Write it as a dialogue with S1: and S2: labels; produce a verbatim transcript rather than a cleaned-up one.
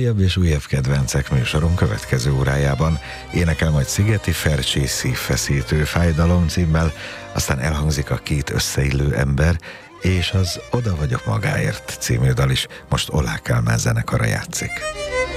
S1: Újabb és újabb kedvencek műsoron következő órájában énekel majd Szigeti Fercsi Szívfeszítő fájdalom címmel, aztán elhangzik a Két összeillő ember és az Oda vagyok magáért című dal is. Most Oláh Kálmán zenekara játszik.